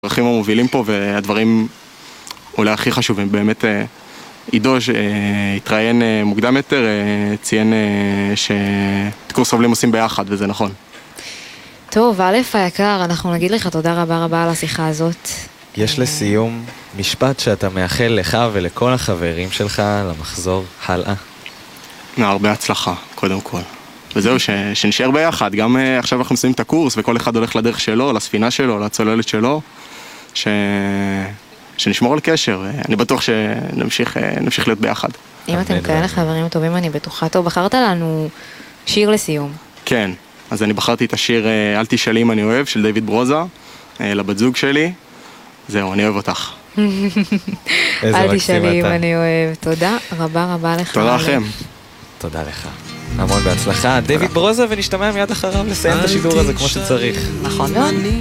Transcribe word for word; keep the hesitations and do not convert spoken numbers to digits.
הדרכים המובילים פה והדברים אולי הכי חשובים, באמת עידו שהתראיין מוקדם יותר, ציין שאת קורס סובלים עושים ביחד, וזה נכון. טוב, א' היקר, אנחנו נגיד לך תודה רבה רבה על השיחה הזאת. יש לסיום משפט שאתה מאחל לך ולכל החברים שלך למחזור הלאה. הרבה הצלחה, קודם כל. וזהו, ש... שנשאר ביחד. גם עכשיו אנחנו מסיימים את הקורס, וכל אחד הולך לדרך שלו, לספינה שלו, לצוללת שלו, ש... שנשמור על קשר. אני בטוח שנמשיך נמשיך להיות ביחד. אם אתם כאלה חברים טובים, אני בטוחה. טוב, בחרת לנו שיר לסיום. כן, אז אני בחרתי את השיר "אל תשאלי אם אני אוהב" של דיוויד ברוזה, לבת זוג שלי. זהו, אני אוהב אותך. אל תשאלי אם אני אוהב. תודה רבה רבה לך. תודה לכם. תודה לך. המון בהצלחה. דיוויד ברוזה, ונשתמע מיד אחריו לסיים את השידור הזה כמו שצריך. נכון מאוד.